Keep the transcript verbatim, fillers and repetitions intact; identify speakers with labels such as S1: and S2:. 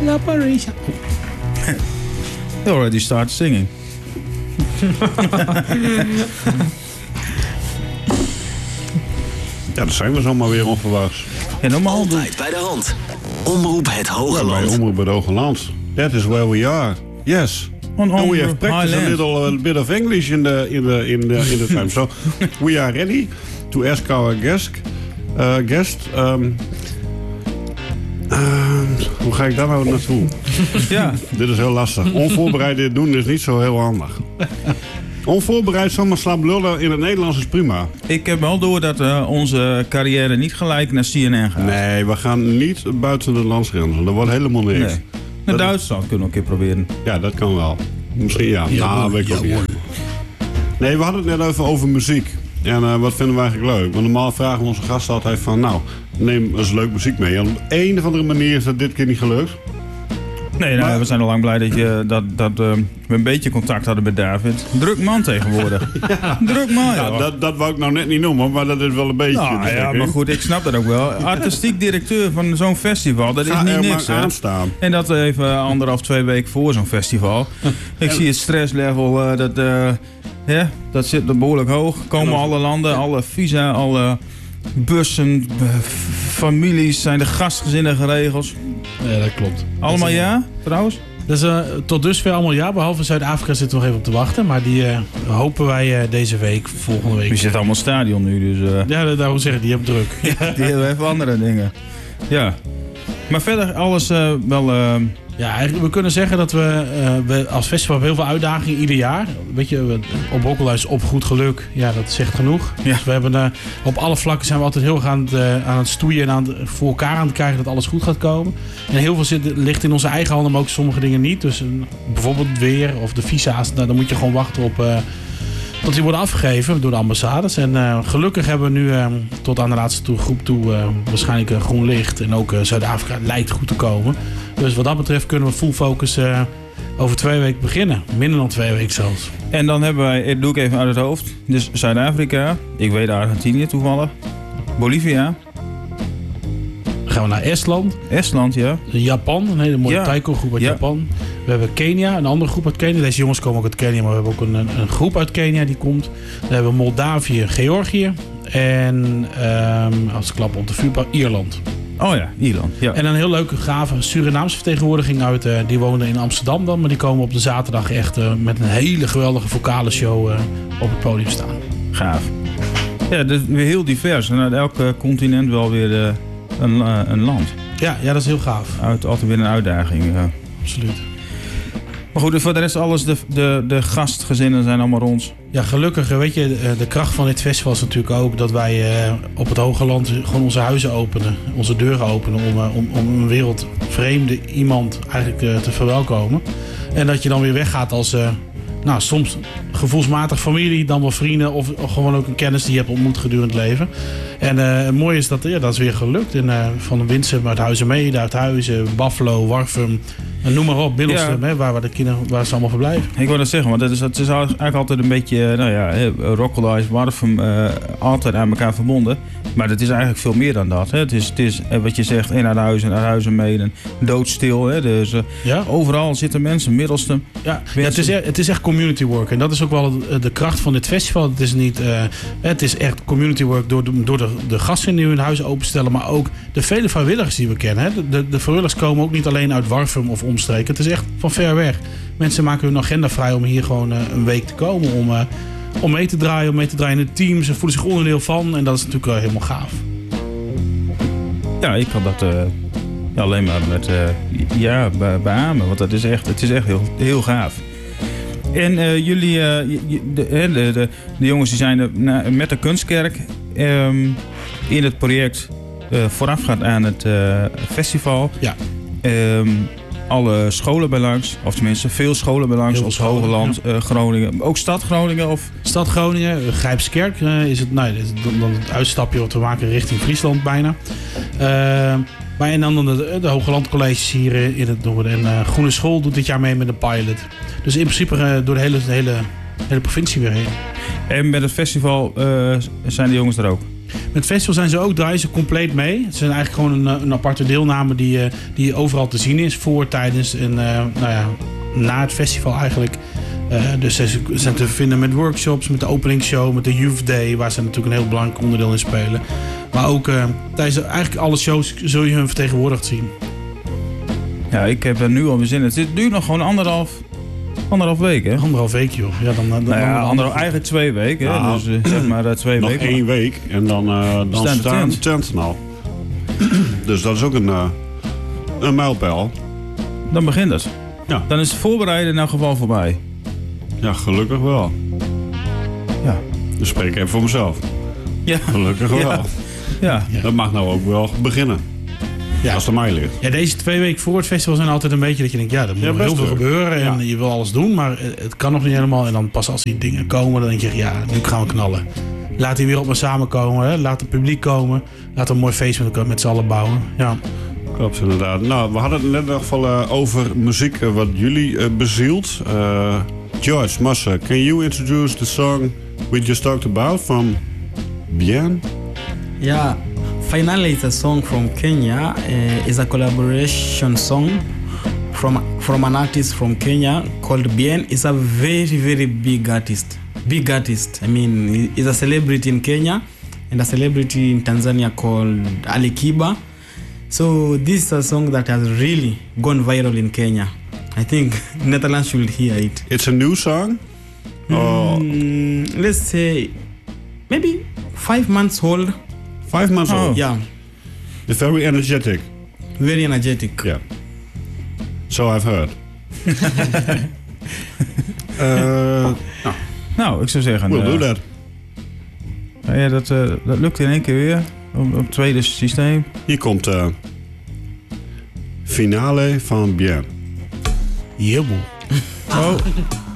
S1: La Parisa.
S2: They already started singing.
S3: Ja, dat zijn we zomaar weer onverwachts.
S2: Ja, normaal
S4: Altijd bij de hand. Omroep het Hoge
S3: Ja, bij
S4: Land.
S3: Omroep het Hoge Land. That is where we are. Yes.
S2: On
S3: And we have
S2: Omroep
S3: practiced a
S2: Highland.
S3: little uh, bit of English in the in the in the in the time. So we are ready to ask our guest. Uh, guest. Um, uh, hoe ga ik daar nou naartoe?
S2: Ja.
S3: Dit is heel lastig. Onvoorbereid dit doen is niet zo heel handig. Onvoorbereid zomaar slap lullen in het Nederlands is prima.
S2: Ik heb wel door dat uh, onze carrière niet gelijk naar C N N gaat.
S3: Nee, we gaan niet buiten de landsgrenzen. Dat wordt helemaal niks.
S2: Nee. Naar
S3: Dat-
S2: Duitsland kunnen we een keer proberen.
S3: Ja, dat kan wel. Misschien ja.
S1: Ja,
S3: nou, weet ik
S1: ja,
S3: ook niet.
S1: hoor.
S3: Nee, we hadden het net even over muziek. En uh, wat vinden we eigenlijk leuk? Want normaal vragen we onze gasten altijd van... Nou, neem eens leuk muziek mee. En op een of andere manier is dat dit keer niet gelukt.
S2: Nee, nou,
S3: Maar-
S2: we zijn al lang blij dat, je, dat, dat uh, we een beetje contact hadden met David. Druk man tegenwoordig. Druk man,
S3: Ja,
S2: joh.
S3: dat, dat wou ik nou net niet noemen, maar dat is wel een beetje...
S2: Nou
S3: denk
S2: ja,
S3: ik.
S2: maar goed, ik snap dat ook wel. Artistiek directeur van zo'n festival, dat is
S3: Ga
S2: niet
S3: er
S2: niks,
S3: maar
S2: hè.
S3: aanstaan.
S2: En dat even anderhalf, twee weken voor zo'n festival. Ik zie het stresslevel, uh, dat, uh, ja, dat zit er behoorlijk hoog. Komen alle landen, alle visa, alle bussen, uh, f- families, zijn de gastgezinnige regels.
S1: Ja, dat klopt.
S2: Allemaal ja, trouwens?
S1: Dus uh, tot dusver allemaal ja, behalve Zuid-Afrika zitten we nog even op te wachten. Maar die uh, hopen wij uh, deze week, volgende week.
S2: Je zit allemaal in het stadion nu, dus uh,
S1: Ja, dat- daarom zeg ik, die hebben druk.
S2: die hebben even andere dingen. Ja. Maar verder alles uh, wel... Uh,
S1: Ja, eigenlijk, we kunnen zeggen dat we, uh, we als festival hebben heel veel uitdagingen ieder jaar. Weet je, we- op Hokkelhuis op goed geluk, ja, dat zegt genoeg.
S2: Ja.
S1: Dus we hebben uh, op alle vlakken zijn we altijd heel erg aan het, uh, aan het stoeien en aan het, voor elkaar aan het krijgen dat alles goed gaat komen. En heel veel zit, ligt in onze eigen handen, maar ook sommige dingen niet. Dus uh, bijvoorbeeld het weer of de visa's, nou, dan moet je gewoon wachten op... Uh, tot die worden afgegeven door de ambassades. En uh, gelukkig hebben we nu uh, tot aan de laatste toe, groep toe uh, waarschijnlijk uh, groen licht. En ook uh, Zuid-Afrika lijkt goed te komen. Dus wat dat betreft kunnen we full focus uh, over twee weken beginnen. Minder dan twee weken zelfs.
S2: en dan hebben wij, dat doe ik even uit het hoofd. Dus Zuid-Afrika, ik weet Argentinië toevallig. Bolivia,
S1: Dan gaan we naar Estland,
S2: Estland, ja.
S1: Japan, een hele mooie
S2: Ja.
S1: taiko groep uit
S2: Ja.
S1: Japan. We hebben Kenia, een andere groep uit Kenia. Deze jongens komen ook uit Kenia, maar we hebben ook een, een groep uit Kenia die komt. Dan hebben we Moldavië, Georgië en um, als ik klap op de vuurpijl, Ierland.
S2: Oh ja, Ierland, ja.
S1: En een heel leuke, gave Surinaamse vertegenwoordiging uit, uh, die wonen in Amsterdam dan. Maar die komen op de zaterdag echt uh, met een hele geweldige vocale show uh, op het podium staan.
S2: Gaaf. Ja, dat is weer heel divers. En uit elk uh, continent wel weer uh, een, uh, een land.
S1: Ja, ja, dat is heel gaaf.
S2: Uit, altijd weer een uitdaging. Uh.
S1: Absoluut.
S2: Maar goed, voor de rest alles, de, de, de gastgezinnen zijn allemaal rond.
S1: Ja, gelukkig, weet je, de, de kracht van dit festival is natuurlijk ook dat wij uh, op het Hoge Land gewoon onze huizen openen. Onze deuren openen om, uh, om, om een wereldvreemde iemand eigenlijk uh, te verwelkomen. En dat je dan weer weggaat als... Uh, Nou, soms gevoelsmatig familie, dan wel vrienden of gewoon ook een kennis die je hebt ontmoet gedurende het leven. En uh, het mooie is dat ja, dat is weer gelukt. En, uh, van Winsum uit Huizenmede, uit Huizen, Buffalo, Warfum, en noem maar op, Middelstum,
S2: Ja.
S1: hè, waar, waar, de kinderen, waar ze allemaal verblijven.
S2: Ik wil dat zeggen, want het is, het is eigenlijk altijd een beetje, nou ja, Rockelize, Warfum, uh, altijd aan elkaar verbonden. Maar het is eigenlijk veel meer dan dat. Hè. Het is, het is wat je zegt, in naar huizen, naar huizen mee, doodstil. Hè. Dus uh,
S1: Ja?
S2: overal zitten mensen, Middelstum.
S1: Ja, ja het, is echt, het is echt community work. En dat is ook wel de, de kracht van dit festival. Het is, niet, uh, het is echt community work door de, door de, de gasten die hun huis openstellen. Maar ook de vele vrijwilligers die we kennen. Hè. De, de, de vrijwilligers komen ook niet alleen uit Warfum of omstreken. Het is echt van ver weg. Mensen maken hun agenda vrij om hier gewoon uh, een week te komen. Om, uh, om mee te draaien, om mee te draaien in het team. Ze voelen zich onderdeel van. En dat is natuurlijk uh, helemaal gaaf.
S2: Ja, ik kan dat uh, ja, alleen maar met uh, ja, be- beamen. Want dat is echt, het is echt heel, heel gaaf. En uh, jullie, uh, de, de, de, de, de jongens die zijn er na, met de Kunstkerk um, in het project uh, voorafgaand aan het uh, festival.
S1: Ja.
S2: Um, alle scholen bij langs, of tenminste veel scholen bij langs,
S1: Heel
S2: als
S1: veel scholen,
S2: Hogeland, uh, Groningen. Ook stad Groningen? Of?
S1: Stad Groningen, uh, Grijpskerk uh, is het, nou, dit is dan, dan het uitstapje wat we maken richting Friesland bijna. Uh, maar en dan de, de Hogelandcolleges hier in het noorden. En uh, Groene School doet dit jaar mee met een pilot. Dus in principe uh, door de hele, de hele, hele provincie weer heen.
S2: En met het festival uh, zijn de jongens er ook?
S1: Met festival zijn ze ook, draaien ze compleet mee. Het zijn eigenlijk gewoon een, een aparte deelname die, uh, die overal te zien is. Voor, tijdens en uh, nou ja, na het festival eigenlijk. Uh, dus ze zijn te vinden met workshops, met de openingsshow, met de Youth Day, waar ze natuurlijk een heel belangrijk onderdeel in spelen. Maar ook uh, tijdens eigenlijk alle shows zul je hun vertegenwoordigd zien.
S2: Ja, ik heb er nu al weer zin in. Het duurt nog gewoon anderhalf, anderhalf week, hè?
S1: Anderhalf week, joh. Ja, dan, dan,
S2: Nou ja,
S1: dan,
S2: anderhalf, eigenlijk twee weken. Hè?
S3: Nou,
S2: Dus uh, zeg maar uh, twee
S3: Nog
S2: weken.
S3: één week en dan, uh, dan
S2: Staan de
S3: staan de
S2: tent.
S3: tenten al. Dus dat is ook een, uh, een mijlpaal.
S2: Dan begint het.
S3: Ja.
S2: Dan is het voorbereiden in elk geval voorbij.
S3: Ja, gelukkig wel.
S2: Ja.
S3: Dus spreek ik even voor mezelf.
S2: Ja.
S3: Gelukkig wel.
S2: Ja. Ja.
S1: Ja.
S3: Dat mag nou ook wel beginnen.
S1: Ja.
S3: Als het aan mij ligt.
S1: Ja, deze twee weken voor het festival zijn altijd een beetje dat je denkt, ja, er moet
S3: Ja,
S1: nog
S3: best
S1: heel veel
S3: wel.
S1: gebeuren en
S3: Ja.
S1: je wil alles doen, maar het kan nog niet helemaal. En dan pas als die dingen komen, dan denk je, ja, nu gaan we knallen. Laat die wereld maar samenkomen, hè? Laat het publiek komen, laat een mooi feest met elkaar met z'n allen bouwen. Ja.
S3: Klopt, inderdaad. Nou, we hadden het net nog wel uh, over muziek uh, wat jullie uh, bezielt. Uh, George, Massa, can you introduce the song we just talked about from Bien?
S5: Yeah, finally it's a song from Kenya. Uh, it's a collaboration song from from an artist from Kenya called Bien. It's a very very big artist. Big artist. I mean, he's a celebrity in Kenya and a celebrity in Tanzania called Ali Kiba. So this is a song that has really gone viral in Kenya. I think Netherlands should hear it.
S3: It's a new song? Oh,
S5: Mm, let's say maybe five months old.
S3: five months old.
S5: Yeah,
S3: It's very energetic.
S5: very energetic.
S3: Yeah. So I've heard. uh,
S2: Nou, ik zou zeggen...
S3: we'll
S2: uh,
S3: do that.
S2: nou ja, dat, uh, dat lukt in één keer weer. Op, op het tweede systeem.
S3: Hier komt de finale van Bien.
S1: Jebel.
S2: Oh,